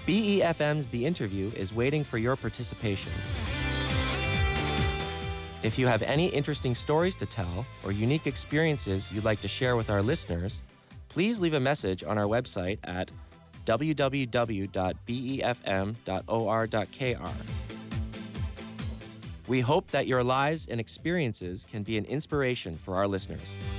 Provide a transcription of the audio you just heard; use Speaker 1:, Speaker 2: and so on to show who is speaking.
Speaker 1: BEFM's The Interview is waiting for your participation. If you have any interesting stories to tell or unique experiences you'd like to share with our listeners, please leave a message on our website at www.befm.or.kr. We hope that your lives and experiences can be an inspiration for our listeners.